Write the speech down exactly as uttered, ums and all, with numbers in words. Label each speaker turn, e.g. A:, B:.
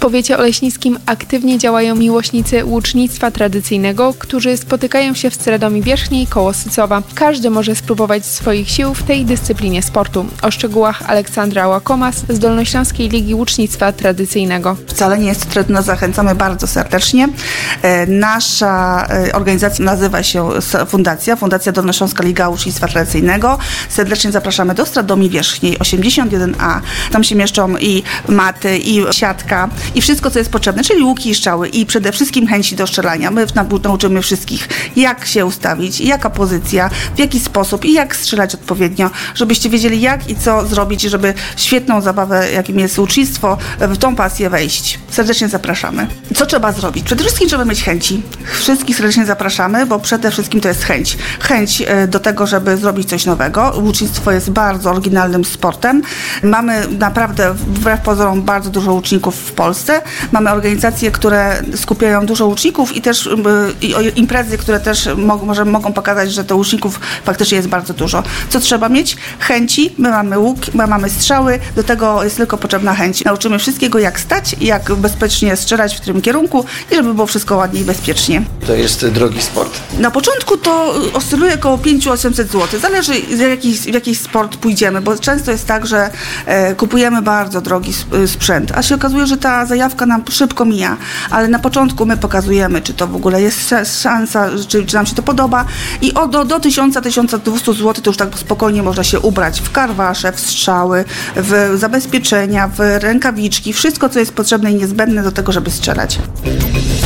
A: powiecie oleśnickim aktywnie działają miłośnicy łucznictwa tradycyjnego, którzy spotykają się w Stredomii Wierzchniej koło Sycowa. Każdy może spróbować swoich sił w tej dyscyplinie sportu. O szczegółach Aleksandra Łakomas z Dolnośląskiej Ligi Łucznictwa Tradycyjnego.
B: Wcale nie jest to trudno, zachęcamy bardzo serdecznie. Nasza organizacja nazywa się Fundacja, Fundacja Dolnośląska Liga Łucznictwa Tradycyjnego. Serdecznie zapraszamy do Stredomii Wierzchniej osiemdziesiąt jeden A. Tam się mieszczą i maty, i siatka, i wszystko, co jest potrzebne, czyli łuki i strzały i przede wszystkim chęci do strzelania. My nauczymy wszystkich, jak się ustawić, jaka pozycja, w jaki sposób i jak strzelać odpowiednio, żebyście wiedzieli, jak i co zrobić, żeby świetną zabawę, jakim jest łucznictwo, w tą pasję wejść. Serdecznie zapraszamy. Co trzeba zrobić? Przede wszystkim trzeba mieć chęci. Wszystkich serdecznie zapraszamy, bo przede wszystkim to jest chęć. Chęć do tego, żeby zrobić coś nowego. Łucznictwo jest bardzo oryginalnym sportem. Mamy naprawdę, wbrew pozorom, bardzo dużo łuczników w Polsce. Mamy organizacje, które skupiają dużo łuczników i też i imprezy, które też mo- może mogą pokazać, że to łuczników faktycznie jest bardzo dużo. Co trzeba mieć? Chęci. My mamy łuk, my mamy strzały. Do tego jest tylko potrzebna chęć. Nauczymy wszystkiego, jak stać, jak bezpiecznie strzelać w którym kierunku i żeby było wszystko ładnie i bezpiecznie.
C: To jest drogi sport?
B: Na początku to oscyluje około pięćset do osiemset złotych. Zależy, w jaki, w jaki sport pójdziemy, bo często jest tak, że e, kupujemy bardzo drogi sprzęt, a się okazuje, że ta zajawka nam szybko mija, ale na początku my pokazujemy, czy to w ogóle jest szansa, czy, czy nam się to podoba i o, do, do tysiąc do tysiąca dwieście złotych to już tak spokojnie można się ubrać w karwasze, w strzały, w zabezpieczenia, w rękawiczki, wszystko, co jest potrzebne i niezbędne do tego, żeby strzelać.